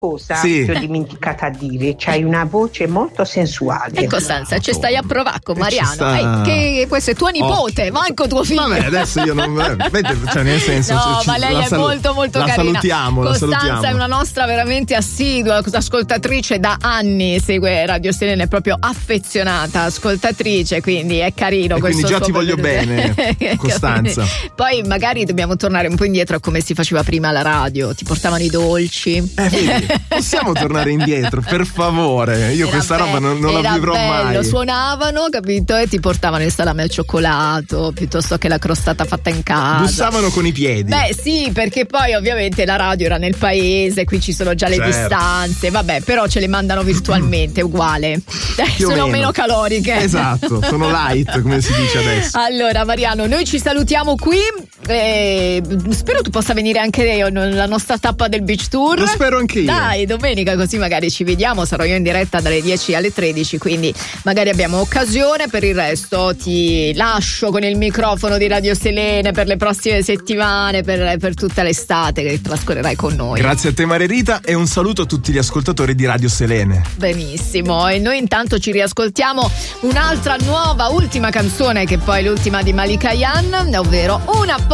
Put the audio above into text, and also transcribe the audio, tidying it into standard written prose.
cosa Sì. che ho dimenticato a dire, c'hai una voce molto sensuale. E Costanza, ci stai a provare con Ci Mariano, sta. che questo è tuo nipote, manco tuo figlio. Vabbè, adesso io non. Vedi, cioè, nel senso. No, ma lei è molto la carina. Salutiamo, Costanza la salutiamo. è una nostra veramente assidua ascoltatrice, da anni segue Radio Selene, è proprio affezionata ascoltatrice, quindi è carino E questo quindi già suo ti voglio bene, Costanza. Poi magari dobbiamo tornare un po' indietro a come si faceva prima alla radio, ti portavano i dolci. Vedi, possiamo tornare indietro, per favore. Io Era questa roba non la era vivrò bello, mai. suonavano, capito? E ti portavano il salame al cioccolato piuttosto che la crostata fatta in casa. Bussavano con i piedi. Beh sì, perché poi ovviamente la radio era nel paese, qui ci sono già le Certo. distanze, vabbè, però ce le mandano virtualmente uguale. Più o Sono meno. meno caloriche. Esatto, sono light, come si dice adesso. Allora Mariano, noi ci salutiamo qui, spero tu possa venire anche la nostra tappa del Beach Tour. Lo spero anche io. Dai, domenica così magari ci vediamo, sarò io in diretta dalle 10 alle 13, quindi magari abbiamo occasione. Per il resto ti lascio con il microfono di Radio Selene per le prossime settimane, per tutta l'estate che trascorrerai con noi. Grazie a te Marerita e un saluto a tutti gli ascoltatori di Radio Selene. Benissimo, e noi intanto ci riascoltiamo un'altra nuova ultima canzone, che poi è l'ultima di Malika Yan, ovvero Una